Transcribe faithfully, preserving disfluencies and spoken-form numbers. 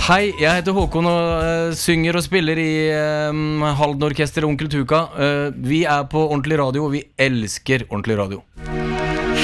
Hei, jeg heter Håkon og uh, synger og spiller i um, Halden Orkester og Onkel Tuka. uh, Vi er på Ordentlig Radio, og vi elsker Ordentlig Radio.